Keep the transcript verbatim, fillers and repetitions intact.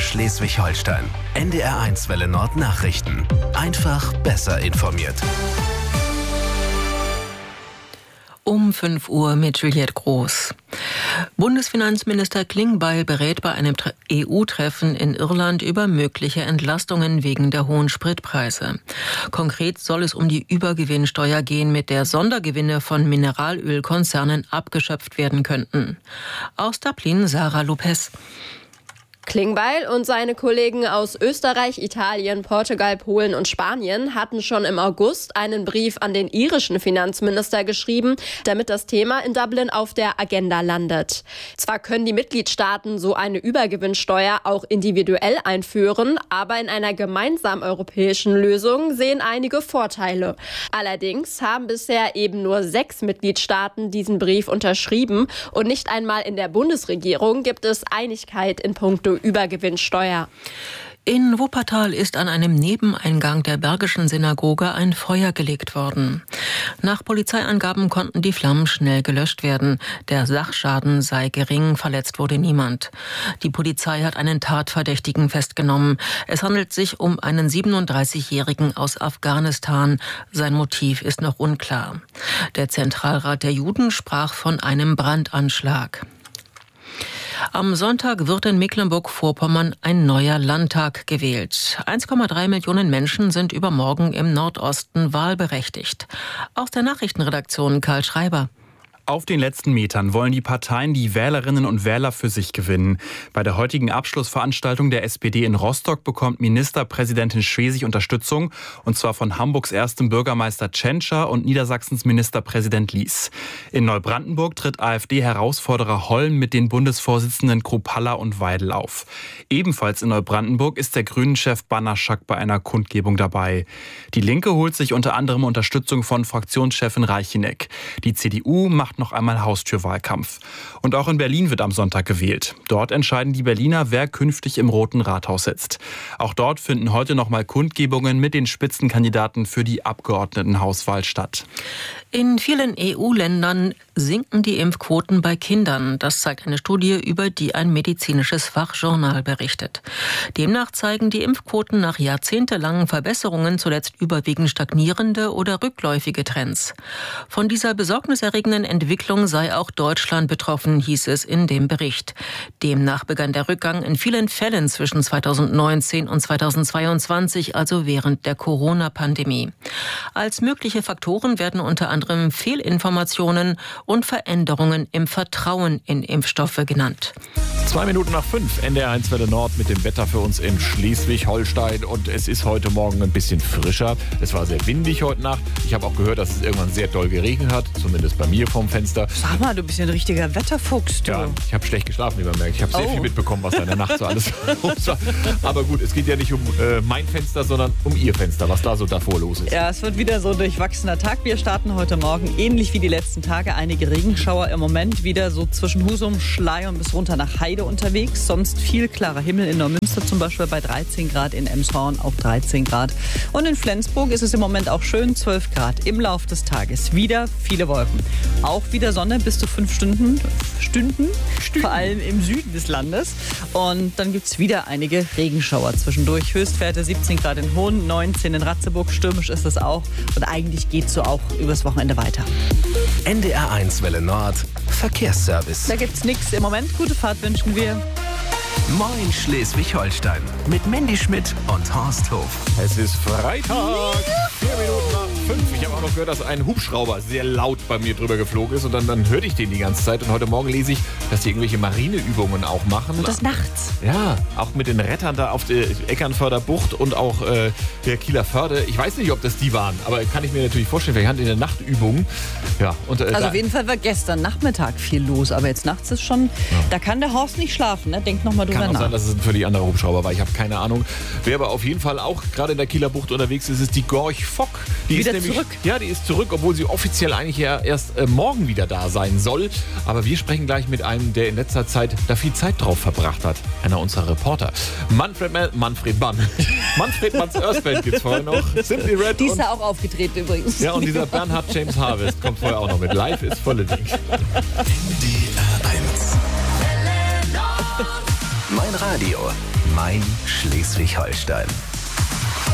Schleswig-Holstein. N D R eins Welle Nord Nachrichten. Einfach besser informiert. Um fünf Uhr mit Juliette Groß. Bundesfinanzminister Klingbeil berät bei einem E U-Treffen in Irland über mögliche Entlastungen wegen der hohen Spritpreise. Konkret soll es um die Übergewinnsteuer gehen, mit der Sondergewinne von Mineralölkonzernen abgeschöpft werden könnten. Aus Dublin Sarah Lopez. Klingbeil und seine Kollegen aus Österreich, Italien, Portugal, Polen und Spanien hatten schon im August einen Brief an den irischen Finanzminister geschrieben, damit das Thema in Dublin auf der Agenda landet. Zwar können die Mitgliedstaaten so eine Übergewinnsteuer auch individuell einführen, aber in einer gemeinsamen europäischen Lösung sehen einige Vorteile. Allerdings haben bisher eben nur sechs Mitgliedstaaten diesen Brief unterschrieben und nicht einmal in der Bundesregierung gibt es Einigkeit in puncto Übergewinnsteuer. In Wuppertal ist an einem Nebeneingang der Bergischen Synagoge ein Feuer gelegt worden. Nach Polizeiangaben konnten die Flammen schnell gelöscht werden. Der Sachschaden sei gering, verletzt wurde niemand. Die Polizei hat einen Tatverdächtigen festgenommen. Es handelt sich um einen siebenunddreißigjährigen aus Afghanistan. Sein Motiv ist noch unklar. Der Zentralrat der Juden sprach von einem Brandanschlag. Am Sonntag wird in Mecklenburg-Vorpommern ein neuer Landtag gewählt. eins Komma drei Millionen Menschen sind übermorgen im Nordosten wahlberechtigt. Aus der Nachrichtenredaktion Karl Schreiber. Auf den letzten Metern wollen die Parteien die Wählerinnen und Wähler für sich gewinnen. Bei der heutigen Abschlussveranstaltung der S P D in Rostock bekommt Ministerpräsidentin Schwesig Unterstützung, und zwar von Hamburgs erstem Bürgermeister Tschentscher und Niedersachsens Ministerpräsident Lies. In Neubrandenburg tritt AfD-Herausforderer Holm mit den Bundesvorsitzenden Kruppalla und Weidel auf. Ebenfalls in Neubrandenburg ist der Grünen-Chef Banaschak bei einer Kundgebung dabei. Die Linke holt sich unter anderem Unterstützung von Fraktionschefin Reicheneck. Die C D U macht noch einmal Haustürwahlkampf. Und auch in Berlin wird am Sonntag gewählt. Dort entscheiden die Berliner, wer künftig im Roten Rathaus sitzt. Auch dort finden heute noch mal Kundgebungen mit den Spitzenkandidaten für die Abgeordnetenhauswahl statt. In vielen E U-Ländern sinken die Impfquoten bei Kindern. Das zeigt eine Studie, über die ein medizinisches Fachjournal berichtet. Demnach zeigen die Impfquoten nach jahrzehntelangen Verbesserungen zuletzt überwiegend stagnierende oder rückläufige Trends. Von dieser besorgniserregenden Entwicklung sei auch Deutschland betroffen, hieß es in dem Bericht. Demnach begann der Rückgang in vielen Fällen zwischen zweitausendneunzehn und zweitausendzweiundzwanzig, also während der Corona-Pandemie. Als mögliche Faktoren werden unter anderem Fehlinformationen und Veränderungen im Vertrauen in Impfstoffe genannt. Zwei Minuten nach fünf, N D R eins Welle Nord mit dem Wetter für uns in Schleswig-Holstein. Und es ist heute Morgen ein bisschen frischer. Es war sehr windig heute Nacht. Ich habe auch gehört, dass es irgendwann sehr doll geregnet hat. Zumindest bei mir vom Fenster. Sag mal, du bist ja ein richtiger Wetterfuchs, du. Ja, ich habe schlecht geschlafen, wie man merkt. Ich habe sehr Oh. viel mitbekommen, was da in der Nacht so alles los war. Aber gut, es geht ja nicht um äh, mein Fenster, sondern um ihr Fenster, was da so davor los ist. Ja, es wird wieder so ein durchwachsener Tag. Wir starten heute Morgen ähnlich wie die letzten Tage. Einige Regenschauer im Moment wieder so zwischen Husum, Schleiern bis runter nach Heide unterwegs. Sonst viel klarer Himmel in Neumünster zum Beispiel bei dreizehn Grad, in Emshorn auch dreizehn Grad. Und in Flensburg ist es im Moment auch schön, zwölf Grad. Im Lauf des Tages wieder viele Wolken. Auch wieder Sonne bis zu fünf Stunden, Stunden, Stunden. Vor allem im Süden des Landes. Und dann gibt es wieder einige Regenschauer zwischendurch. Höchstwerte siebzehn Grad in Hohn, neunzehn in Ratzeburg. Stürmisch ist es auch. Und eigentlich geht es so auch übers Wochenende weiter. N D R eins Welle Nord Verkehrsservice. Da gibt's nichts im Moment. Gute Fahrt wünschen wir. Moin Schleswig-Holstein mit Mandy Schmidt und Horst Hof. Es ist Freitag, vier Minuten nach fünf. Ich habe auch noch gehört, dass ein Hubschrauber sehr laut bei mir drüber geflogen ist. Und dann, dann hörte ich den die ganze Zeit. Und heute Morgen lese ich, dass die irgendwelche Marineübungen auch machen. Und das nachts. Ja, auch mit den Rettern da auf der Eckernförder Bucht und auch äh, der Kieler Förde. Ich weiß nicht, ob das die waren, aber kann ich mir natürlich vorstellen. Vielleicht hatten die eine Nachtübung. Ja, und, äh, Also da, auf jeden Fall war gestern Nachmittag viel los. Aber jetzt nachts ist schon, ja. Da kann der Horst nicht schlafen. Ne? Denk noch mal drüber Kann auch nach. sein, dass es ein völlig anderer Hubschrauber war. Ich habe keine Ahnung. Wer aber auf jeden Fall auch gerade in der Kieler Bucht unterwegs ist, ist die Gorch Fock. Die Wieder ist nämlich, zurück. Ja, die ist zurück, obwohl sie offiziell eigentlich ja erst äh, morgen wieder da sein soll. Aber wir sprechen gleich mit einem, der in letzter Zeit da viel Zeit drauf verbracht hat. Einer unserer Reporter. Manfred Ma- Manfred Mann. Manfred Manns Earthband gibt es vorher noch. Simply Red. Die ist und, ja auch aufgetreten übrigens. ja, und dieser Bernhard James Harvest kommt vorher auch noch mit. Live ist volle Ding. N D R eins. Mein Radio. Main, Schleswig-Holstein.